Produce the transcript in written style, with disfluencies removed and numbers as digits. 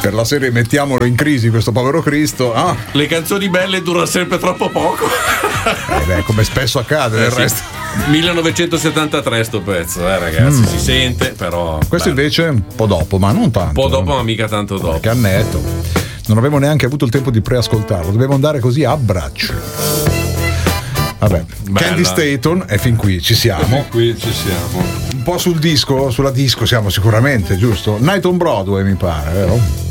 per la serie mettiamolo in crisi questo povero Cristo. Le canzoni belle durano sempre troppo poco. Come spesso accade del resto. 1973 sto pezzo, ragazzi, si sente, però questo bello. invece un po' dopo, ma non tanto. Un po' dopo, ma mica tanto dopo. Qualche annetto. Non avevo neanche avuto il tempo di preascoltarlo, dobbiamo andare così a braccio. Vabbè, Bella. Candy Staton, e fin qui ci siamo. Un po' sul disco, sulla disco siamo sicuramente, giusto? Night on Broadway mi pare, vero?